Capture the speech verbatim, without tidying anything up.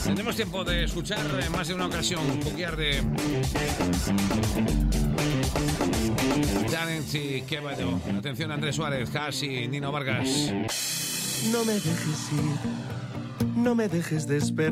Tenemos tiempo de escuchar en más de una ocasión un poquillar de Talent y Quevedo. Atención, Andrés Suárez, Hash y Nino Vargas. No me dejes ir, no me dejes de esperar.